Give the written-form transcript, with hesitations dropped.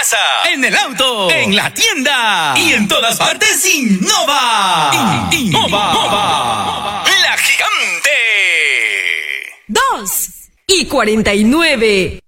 casa, en el auto, en la tienda y en todas partes. Innova. Innova. La Gigante. 2:49.